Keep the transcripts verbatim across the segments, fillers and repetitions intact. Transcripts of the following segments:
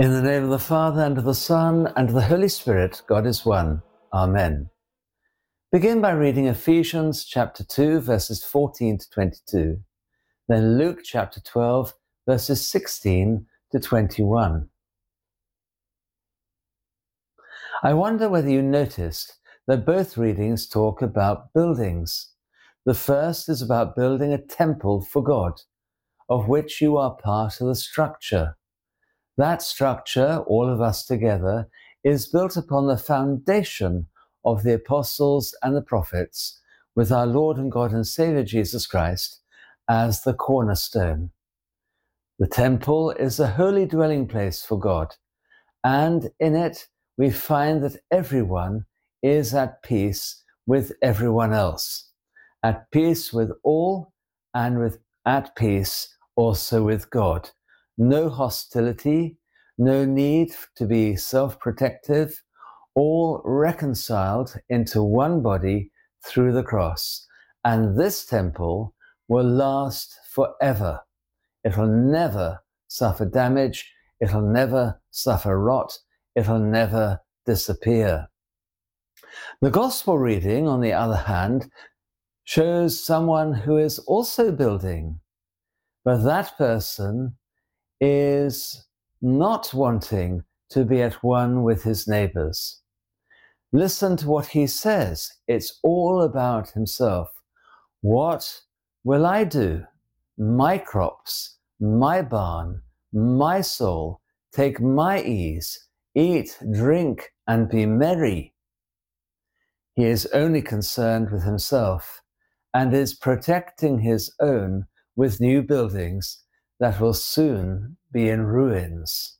In the name of the Father, and of the Son, and of the Holy Spirit, God is one. Amen. Begin by reading Ephesians chapter two, verses fourteen to twenty-two. Then Luke chapter twelve, verses sixteen to twenty-one. I wonder whether you noticed that both readings talk about buildings. The first is about building a temple for God, of which you are part of the structure. That structure, all of us together, is built upon the foundation of the apostles and the prophets, with our Lord and God and Saviour Jesus Christ as the cornerstone. The temple is a holy dwelling place for God, and in it we find that everyone is at peace with everyone else, at peace with all, and with at peace also with God. No hostility, no need to be self-protective, all reconciled into one body through the cross. And this temple will last forever. It'll never suffer damage, it'll never suffer rot, it'll never disappear. The Gospel reading, on the other hand, shows someone who is also building, but that person is not wanting to be at one with his neighbors. Listen to what he says. It's all about himself. What will I do? My crops, my barn, my soul, take my ease, eat, drink, and be merry. He is only concerned with himself and is protecting his own with new buildings that will soon be in ruins.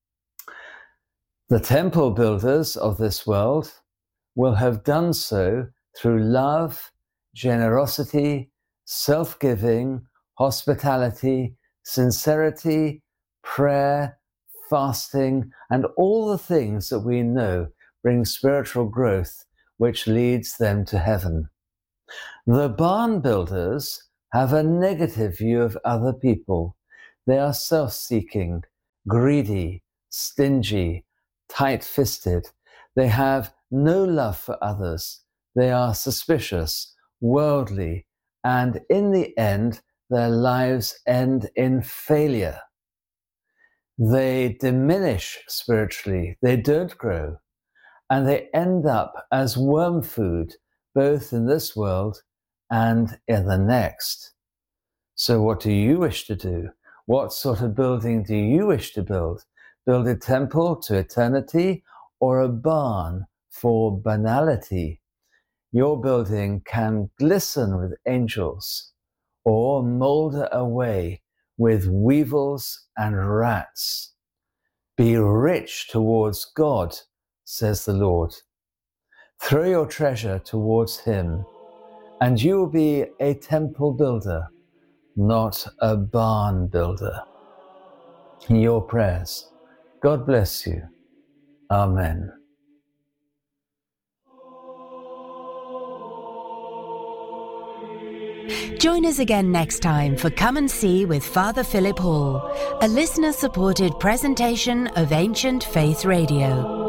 The temple builders of this world will have done so through love, generosity, self-giving, hospitality, sincerity, prayer, fasting, and all the things that we know bring spiritual growth, which leads them to heaven. The barn builders have a negative view of other people. They are self-seeking, greedy, stingy, tight-fisted. They have no love for others. They are suspicious, worldly, and in the end, their lives end in failure. They diminish spiritually, they don't grow, and they end up as worm food, both in this world and in the next. So what do you wish to do? What sort of building do you wish to build? Build a temple to eternity or a barn for banality? Your building can glisten with angels or moulder away with weevils and rats. Be rich towards God, says the Lord. Throw your treasure towards him, and you will be a temple builder, not a barn builder. Your prayers. God bless you. Amen. Join us again next time for Come and See with Father Philip Hall, a listener-supported presentation of Ancient Faith Radio.